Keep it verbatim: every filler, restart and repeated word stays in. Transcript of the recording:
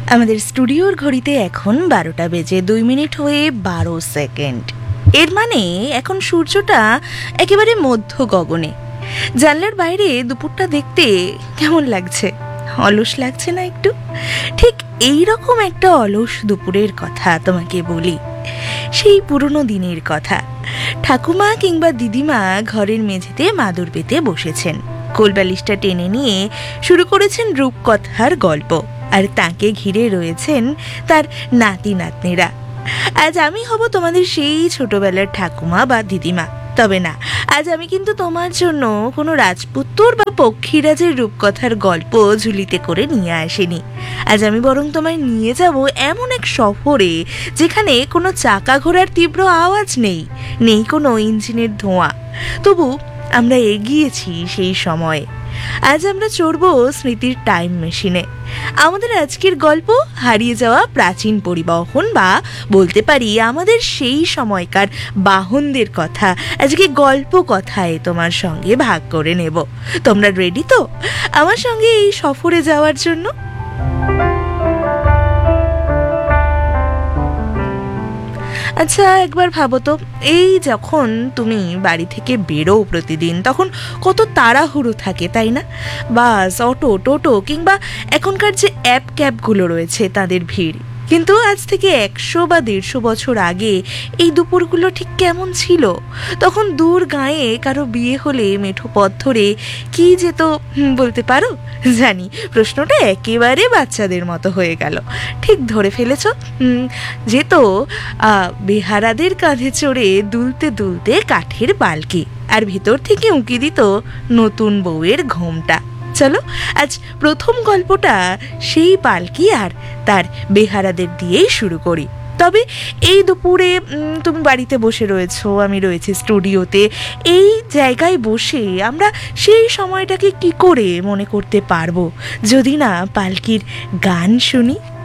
আমাদের স্টুডিওর ঘড়িতে এখন বারোটা বেজে দুই মিনিট হয়ে বারো সেকেন্ড। এর মানে এখন সূর্যটা একেবারে মধ্য গগনে। জানলার বাইরে দুপুরটা দেখতে কেমন লাগছে? অলস লাগছে না একটু? ঠিক এই রকম একটা অলস দুপুরের কথা তোমাকে বলি, সেই পুরনো দিনের কথা। ঠাকুমা কিংবা দিদিমা ঘরের মেঝেতে মাদুর পেতে বসেছেন, কোলবালিশটা টেনে নিয়ে শুরু করেছেন রূপকথার গল্প, আর তাকে ঘিরে রয়েছেন তার নাতি নাতনিরা। আজ আমি হব তোমাদের সেই ছোটবেলার ঠাকুমা বা দিদিমা। তবে না, আজ আমি কিন্তু তোমার জন্য কোনো রাজপুত্তর বা পক্ষীরাজের রূপকথার গল্প ঝুলিতে করে নিয়ে আসিনি। আজ আমি বরং তোমায় নিয়ে যাব এমন এক সফরে যেখানে কোনো চাকা ঘোড়ার তীব্র আওয়াজ নেই, নেই কোনো ইঞ্জিনের ধোঁয়া। তবু আমরা এগিয়েছি সেই সময়ে। আজ আমরা চড়ব স্মৃতির টাইম মেশিনে। আমাদের আজকের গল্প হারিয়ে যাওয়া প্রাচীন পরিবহন, বা বলতে পারি আমাদের সেই সময়কার বাহনদের কথা আজকে গল্প কথায় তোমার সঙ্গে ভাগ করে নেব। তোমরা রেডি তো আমার সঙ্গে এই সফরে যাওয়ার জন্য? আচ্ছা, একবার ভাবো তো, এই যখন তুমি বাড়ি থেকে বেরো প্রতিদিন, তখন কত তাড়াহুড়ো থাকে, তাই না? বাস, অটো, টোটো কিংবা এখনকার যে অ্যাপ ক্যাবগুলো রয়েছে তাদের ভিড়। কিন্তু আজ থেকে একশো বা দেড়শো বছর আগে এই দুপুরগুলো ঠিক কেমন ছিল? তখন দূর গাঁয়ে কারো বিয়ে হলে মেঠো পথ ধরে কি যেত বলতে পারো? জানি প্রশ্নটা একেবারে বাচ্চাদের মতো হয়ে গেল। ঠিক ধরে ফেলেছ, যেত বেহারাদের কাঁধে চড়ে দুলতে দুলতে কাঠের পালকি, আর ভিতর থেকে উঁকি দিত নতুন বউয়ের ঘোমটা। চলো আজ প্রথম গল্পটা সেই পালকি আর তার বেহারাদের দিয়েই শুরু করি। তবে এই দুপুরে তুমি বাড়িতে বসে রয়েছো, আমি রয়েছি স্টুডিওতে। এই জায়গায় বসে আমরা সেই সময়টাকে কি করে মনে করতে পারবো যদি না পালকির গান শুনি?